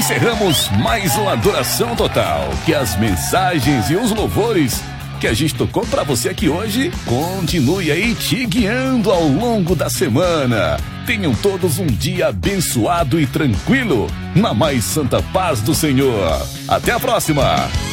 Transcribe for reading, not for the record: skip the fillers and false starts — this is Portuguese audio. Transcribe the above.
encerramos mais uma Adoração Total. Que as mensagens e os louvores que a gente tocou pra você aqui hoje continue aí te guiando ao longo da semana. Tenham todos um dia abençoado e tranquilo, na mais santa paz do Senhor. Até a próxima!